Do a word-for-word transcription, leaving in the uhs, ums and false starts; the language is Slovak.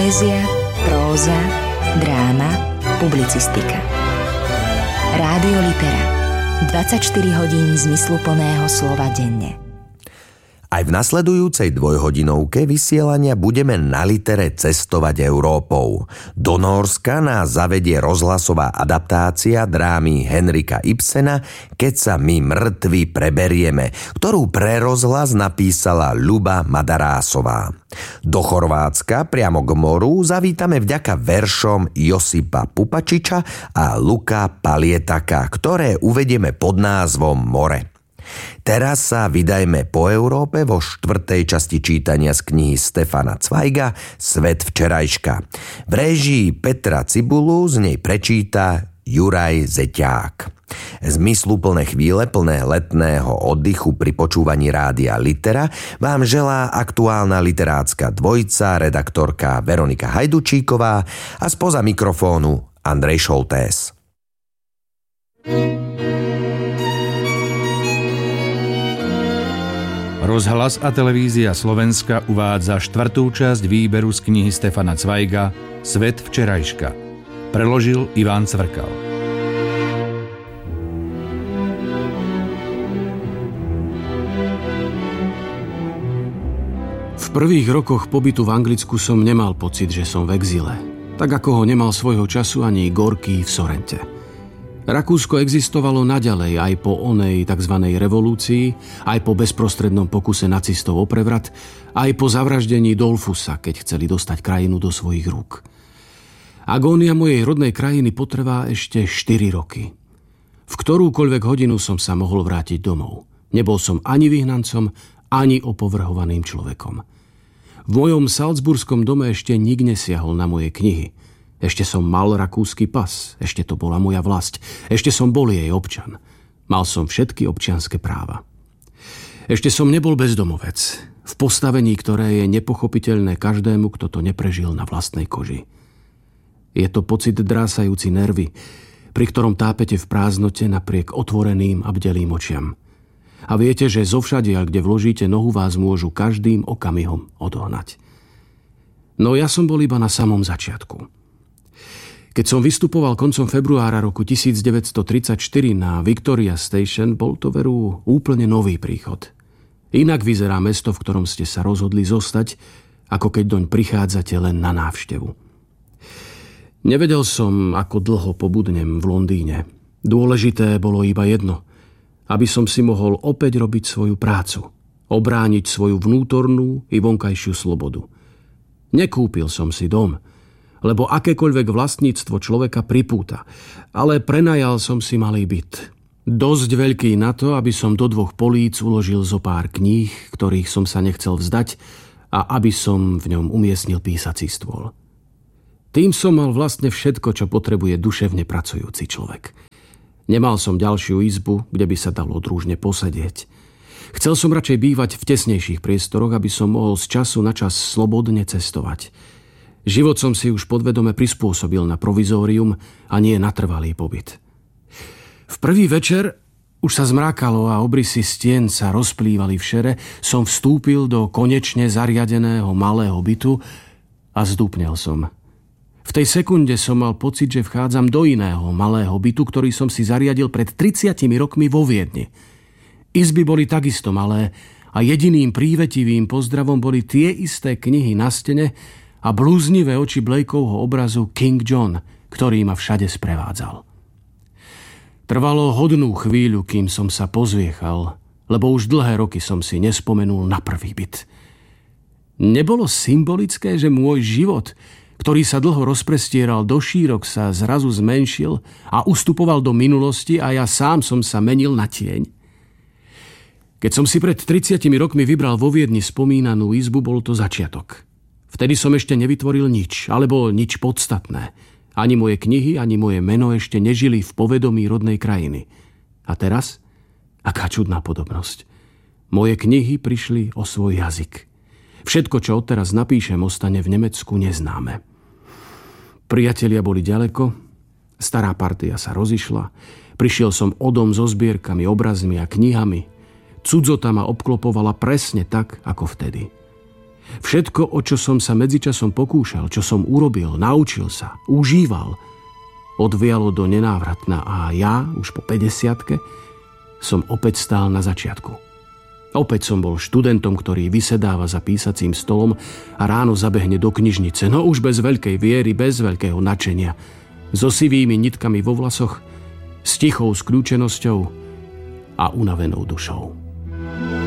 Poézia, próza, dráma, publicistika. Rádio Litera. dvadsaťštyri hodín zmysluplného slova denne. Aj v nasledujúcej dvojhodinovke vysielania budeme na Litere cestovať Európou. Do Nórska nás zavedie rozhlasová adaptácia drámy Henrika Ibsena Keď sa my mŕtvi preberieme, ktorú pre rozhlas napísala Ľuba Madarásová. Do Chorvátska priamo k moru zavítame vďaka veršom Josipa Pupačiča a Luka Palietaka, ktoré uvedieme pod názvom More. Teraz sa vydajme po Európe vo štvrtej časti čítania z knihy Stefana Cvajga Svet včerajška. V réžii Petra Cibulu z nej prečíta Juraj Zeťák. Zmysluplné chvíle plné letného oddychu pri počúvaní rádia Litera vám želá aktuálna literárska dvojica, redaktorka Veronika Hajdučíková a spoza mikrofónu Andrej Šoltés. Rozhlas a televízia Slovenska uvádza štvrtú časť výberu z knihy Stefana Cvajga Svet včerajška. Preložil Ivan Cvrkal. V prvých rokoch pobytu v Anglicku som nemal pocit, že som v exíle. Tak ako ho nemal svojho času ani Gorký v Sorrente. Rakúsko existovalo naďalej aj po onej tzv. Revolúcii, aj po bezprostrednom pokuse nacistov o prevrat, aj po zavraždení Dollfusa, keď chceli dostať krajinu do svojich rúk. Agónia mojej rodnej krajiny potrvá ešte štyri roky. V ktorúkoľvek hodinu som sa mohol vrátiť domov. Nebol som ani vyhnancom, ani opovrhovaným človekom. V mojom salzburskom dome ešte nik nesiahol na moje knihy. Ešte som mal rakúsky pas, ešte to bola moja vlast, ešte som bol jej občan. Mal som všetky občianske práva. Ešte som nebol bezdomovec, v postavení, ktoré je nepochopiteľné každému, kto to neprežil na vlastnej koži. Je to pocit drásajúci nervy, pri ktorom tápete v prázdnote napriek otvoreným a bdelým očiam. A viete, že zovšadiaľ, kde vložíte nohu, vás môžu každým okamihom odohnať. No ja som bol iba na samom začiatku. Keď som vystupoval koncom februára roku devätnásťtridsaťštyri na Victoria Station, bol to veru úplne nový príchod. Inak vyzerá mesto, v ktorom ste sa rozhodli zostať, ako keď doň prichádzate len na návštevu. Nevedel som, ako dlho pobudnem v Londýne. Dôležité bolo iba jedno, aby som si mohol opäť robiť svoju prácu, obrániť svoju vnútornú i vonkajšiu slobodu. Nekúpil som si dom, lebo akékoľvek vlastníctvo človeka pripúta, ale prenajal som si malý byt. Dosť veľký na to, aby som do dvoch políc uložil zo pár kníh, ktorých som sa nechcel vzdať, a aby som v ňom umiestnil písací stôl. Tým som mal vlastne všetko, čo potrebuje duševne pracujúci človek. Nemal som ďalšiu izbu, kde by sa dalo družne posedieť. Chcel som radšej bývať v tesnejších priestoroch, aby som mohol z času na čas slobodne cestovať. Život som si už podvedome prispôsobil na provizórium a nie na trvalý pobyt. V prvý večer, už sa zmrákalo a obrysy stien sa rozplývali v šere, som vstúpil do konečne zariadeného malého bytu a zdúpnel som. V tej sekunde som mal pocit, že vchádzam do iného malého bytu, ktorý som si zariadil pred tridsiatimi rokmi vo Viedni. Izby boli takisto malé a jediným prívetivým pozdravom boli tie isté knihy na stene a blúznivé oči Blakeovho obrazu King John, ktorý ma všade sprevádzal. Trvalo hodnú chvíľu, kým som sa pozviechal, lebo už dlhé roky som si nespomenul na prvý byt. Nebolo symbolické, že môj život, ktorý sa dlho rozprestieral do šírok, sa zrazu zmenšil a ustupoval do minulosti a ja sám som sa menil na tieň? Keď som si pred tridsiatimi rokmi vybral vo Viedni spomínanú izbu, bol to začiatok. Vtedy som ešte nevytvoril nič, alebo nič podstatné. Ani moje knihy, ani moje meno ešte nežili v povedomí rodnej krajiny. A teraz? Aká čudná podobnosť. Moje knihy prišli o svoj jazyk. Všetko, čo odteraz napíšem, ostane v Nemecku neznáme. Priatelia boli ďaleko, stará partia sa rozišla, prišiel som o dom so zbierkami, obrazmi a knihami. Cudzota ma obklopovala presne tak, ako vtedy. Všetko, o čo som sa medzičasom pokúšal, čo som urobil, naučil sa, užíval, odvialo do nenávratna a ja, už po päťdesiatke, som opäť stál na začiatku. Opäť som bol študentom, ktorý vysedáva za písacím stolom a ráno zabehne do knižnice, no už bez veľkej viery, bez veľkého nadšenia, so sivými nitkami vo vlasoch, s tichou skľúčenosťou a unavenou dušou.